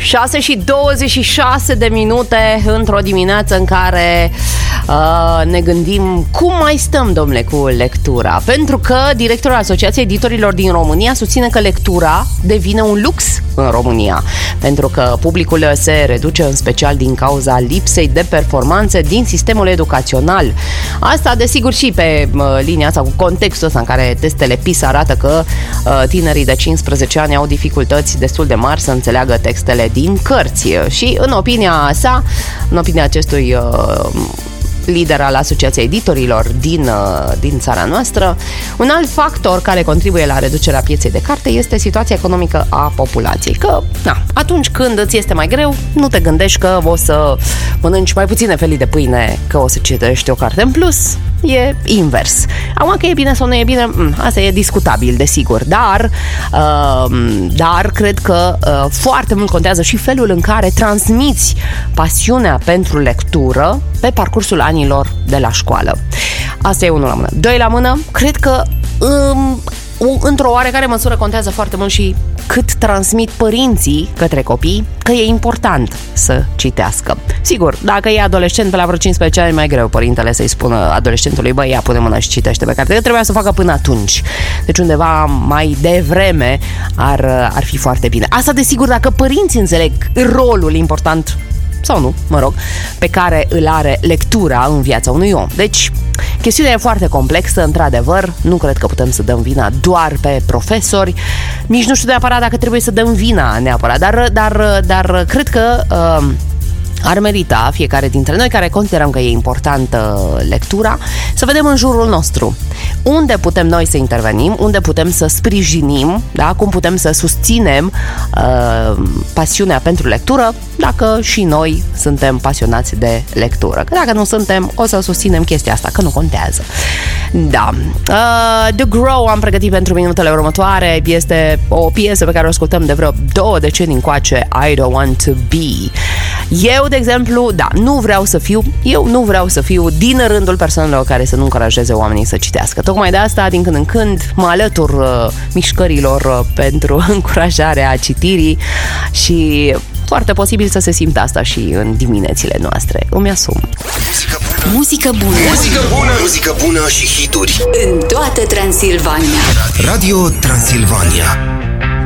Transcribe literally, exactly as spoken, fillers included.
șase și douăzeci și șase de minute într-o dimineață în care uh, ne gândim cum mai stăm, domnule, cu lectura. Pentru că directorul Asociației Editorilor din România susține că lectura devine un lux în România. Pentru că publicul se reduce în special din cauza lipsei de performanțe din sistemul educațional. Asta, desigur, și pe uh, linia asta cu contextul ăsta în care testele PISA arată că uh, tinerii de cincisprezece ani au dificultăți destul de mari să înțeleagă textele din cărți. Și în opinia sa, în opinia acestui uh, lider al Asociației Editorilor din, din țara noastră, un alt factor care contribuie la reducerea pieței de carte este situația economică a populației. Că, na, atunci când îți este mai greu, nu te gândești că o să mănânci mai puține felii de pâine, că o să citești o carte în plus. E invers. Acum că e bine sau nu e bine, asta e discutabil, desigur, dar uh, dar cred că uh, foarte mult contează și felul în care transmiți pasiunea pentru lectură pe parcursul anilor de la școală. Asta e unul la mână. Doi la mână, cred că um, într-o oarecare măsură contează foarte mult și cât transmit părinții către copii că e important să citească. Sigur, dacă e adolescent pe la vreo cincisprezece ani, mai greu părintele să-i spună adolescentului: băi, ia, pune mâna și citește pe carte. Eu trebuia să o facă până atunci. Deci undeva mai devreme ar, ar fi foarte bine. Asta, desigur, dacă părinții înțeleg rolul important, sau nu, mă rog, pe care îl are lectura în viața unui om. Deci, chestiunea e foarte complexă, într-adevăr. Nu cred că putem să dăm vina doar pe profesori. Nici nu știu neapărat dacă trebuie să dăm vina neapărat, dar, dar, dar cred că uh, ar merita fiecare dintre noi care considerăm că e importantă lectura să vedem în jurul nostru unde putem noi să intervenim, unde putem să sprijinim, da? Cum putem să susținem uh, pasiunea pentru lectură, dacă și noi suntem pasionați de lectură. Că dacă nu suntem, o să susținem chestia asta, că nu contează. Da. Uh, The Grow am pregătit pentru minutele următoare. Este o piesă pe care o ascultăm de vreo două decenii încoace, I Don't Want To Be. Eu, de exemplu, da, nu vreau să fiu, eu nu vreau să fiu din rândul persoanelor care să nu încurajeze oamenii să citească. Tocmai de asta, din când în când, mă alătur uh, mișcărilor uh, pentru încurajarea citirii și foarte posibil să se simtă asta și în diminețile noastre. Îmi asum. Muzică bună. Muzică bună. Muzică bună și hituri. În toată Transilvania. Radio Transilvania.